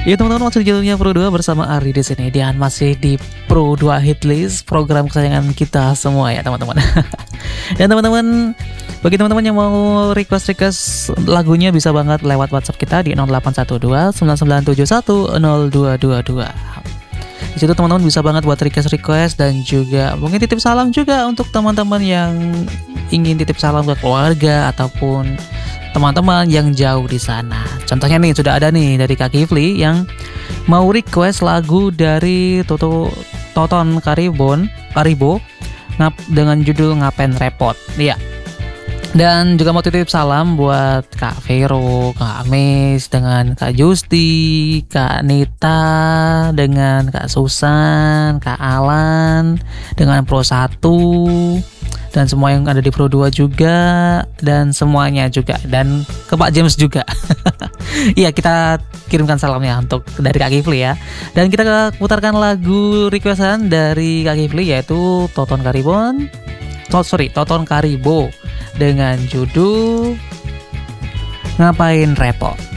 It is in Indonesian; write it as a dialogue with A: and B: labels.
A: Ya teman-teman, masih di jalurnya Pro 2 bersama Ari di sini, dan masih di Pro 2 Hitlist, program kesayangan kita semua ya teman-teman. Dan teman-teman, bagi teman-teman yang mau request lagunya bisa banget lewat WhatsApp kita di 0812 9971 0222. Di situ teman-teman bisa banget buat request dan juga mungkin titip salam juga untuk teman-teman yang ingin titip salam ke keluarga ataupun teman-teman yang jauh di sana. Contohnya nih, sudah ada nih dari Kak Kifli yang mau request lagu dari Toton Karibo dengan judul Ngapain Repot. Iya. Dan juga mau titip salam buat Kak Vero, Kak Amis, dengan Kak Justi, Kak Nita, dengan Kak Susan, Kak Alan, dengan Pro 1, dan semua yang ada di Pro 2 juga, dan semuanya juga, dan ke Pak James juga. Iya, kita kirimkan salamnya untuk dari Kak Kifli ya. Dan kita putarkan lagu requestan dari Kak Kifli, yaitu Toton Karibo dengan judul Ngapain Repot.